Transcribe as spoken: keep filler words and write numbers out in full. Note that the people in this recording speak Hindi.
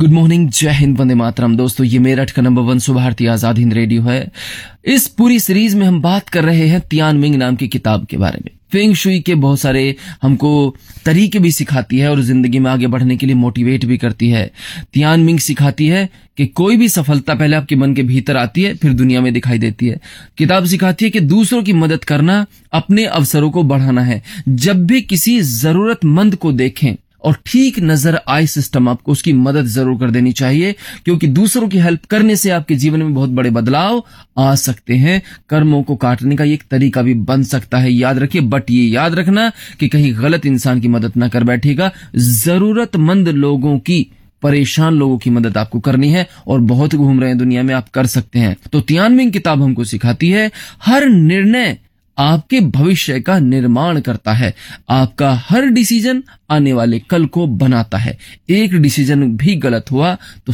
गुड मॉर्निंग, जय हिंद, वंदे मातरम। दोस्तों, ये मेरठ का नंबर वन सुबह भारतीय आजाद हिंद रेडियो है। इस पूरी सीरीज में हम बात कर रहे हैं तियान मिंग नाम की किताब के बारे में। फेंग शुई के बहुत सारे हमको तरीके भी सिखाती है और जिंदगी में आगे बढ़ने के लिए मोटिवेट भी करती है। तियान मिंग सिखाती है कि कोई भी सफलता पहले आपके मन के भीतर आती है, फिर दुनिया में दिखाई देती है। किताब सिखाती है कि दूसरों की मदद करना, अपने अवसरों को बढ़ाना है। जब भी किसी जरूरतमंद को देखें और ठीक नजर आए सिस्टम, आपको उसकी मदद जरूर कर देनी चाहिए, क्योंकि दूसरों की हेल्प करने से आपके जीवन में बहुत बड़े बदलाव आ सकते हैं। कर्मों को काटने का एक तरीका भी बन सकता है, याद रखिए। बट ये याद रखना कि कहीं गलत इंसान की मदद ना कर बैठिएगा। जरूरतमंद लोगों की, परेशान लोगों की मदद आपको करनी है और बहुत घूम रहे हैं दुनिया में, आप कर सकते हैं। तो तियान मिंग किताब हमको सिखाती है हर निर्णय आपके भविष्य का निर्माण करता है। आपका हर डिसीजन आने वाले कल को बनाता है। एक डिसीजन भी गलत हुआ तो